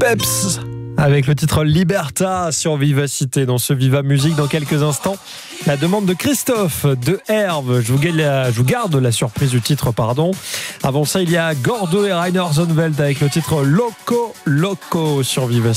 Peps avec le titre Liberta sur Vivacité dans ce Viva Musique. Dans quelques instants, la demande de Christophe de Herve. Je vous garde la surprise du titre, pardon. Avant ça, il y a Gordo et Rainer Zonveld avec le titre Loco Loco sur Vivacité.